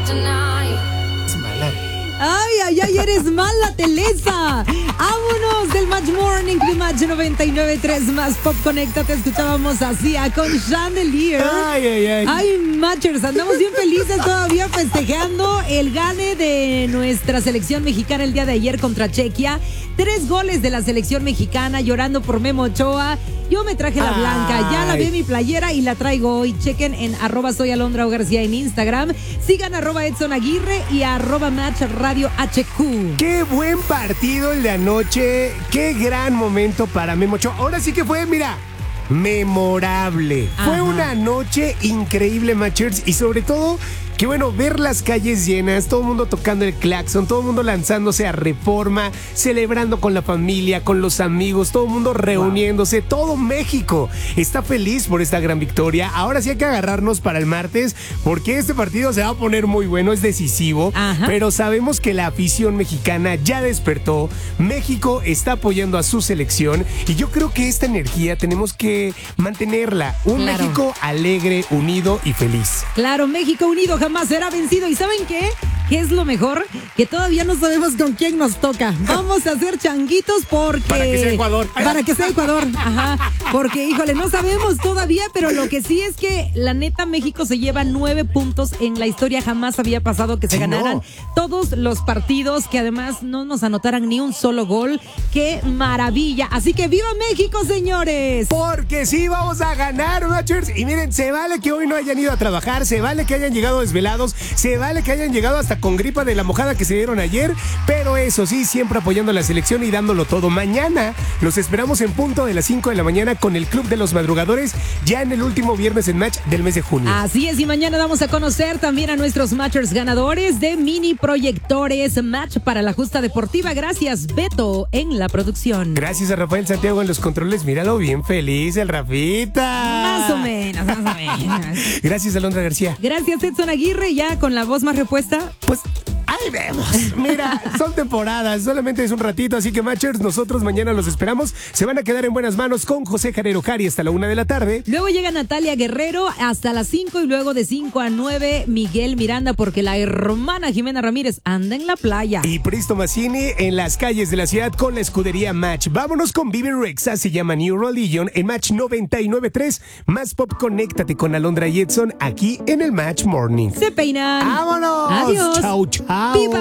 Ay, eres mala, Telesa. Vámonos del Match Morning de Match 99.3 más Pop Conecta. Te escuchábamos así con Chandelier. Ay, Matchers, andamos bien felices todavía festejando el gane de nuestra selección mexicana el día de ayer contra Chequia. 3 goles de la selección mexicana, llorando por Memo Ochoa. Yo me traje la blanca, ya la vi en mi playera y la traigo hoy. Chequen en @soyalondra_garcía en Instagram. Sigan @Edson Aguirre y @Match Radio HQ. Qué buen partido el de anoche. Qué gran momento para Memo Ochoa. Ahora sí que fue, mira, memorable. Ajá. Fue una noche increíble, Matchers, y sobre todo que bueno, ver las calles llenas, todo el mundo tocando el claxon, todo el mundo lanzándose a Reforma, celebrando con la familia, con los amigos, todo el mundo reuniéndose, todo México está feliz por esta gran victoria. Ahora sí hay que agarrarnos para el martes, porque este partido se va a poner muy bueno, es decisivo. Ajá. Pero sabemos que la afición mexicana ya despertó, México está apoyando a su selección y yo creo que esta energía tenemos que mantenerla. Un Claro. México alegre, unido y feliz. Claro, México unido jamás será vencido. ¿Y saben qué? ¿Qué es lo mejor? Que todavía no sabemos con quién nos toca. Vamos a hacer changuitos porque... Para que sea Ecuador. Para que sea Ecuador, ajá. Porque, híjole, no sabemos todavía, pero lo que sí es que la neta México se lleva 9 puntos. En la historia jamás había pasado que se ganaran todos los partidos, que además no nos anotaran ni un solo gol. ¡Qué maravilla! Así que ¡viva México, señores! Porque sí vamos a ganar, Matchers. Y miren, se vale que hoy no hayan ido a trabajar, se vale que hayan llegado desvelados, se vale que hayan llegado hasta con gripa de la mojada que se dieron ayer, pero eso sí, siempre apoyando a la selección y dándolo todo. Mañana los esperamos en punto de las 5 de la mañana con el Club de los Madrugadores, ya en el último viernes en Match del mes de junio. Así es, y mañana vamos a conocer también a nuestros Matchers ganadores de mini proyectores Match para la Justa Deportiva. Gracias, Beto, en la producción. Gracias a Rafael Santiago en los controles. Míralo, bien feliz el Rafita. Más o menos, más o menos. Gracias, Alondra García. Gracias, Edson Aguirre, ya con la voz más repuesta. Pues ahí vemos. Mira, son temporadas, solamente es un ratito, así que Matchers, nosotros mañana los esperamos. Se van a quedar en buenas manos con José Jarero Jari hasta la 1 de la tarde. Luego llega Natalia Guerrero hasta las 5 y luego de 5 a 9 Miguel Miranda, porque la hermana Jimena Ramírez anda en la playa. Y Pristo Mazzini en las calles de la ciudad con la escudería Match. Vámonos con Vivi Rexa, se llama New Religion en Match 99.3. Más Pop, conéctate con Alondra y Edson aquí en el Match Morning. Se peinan. ¡Vámonos! Adiós. Chau, chau. ¡Viva!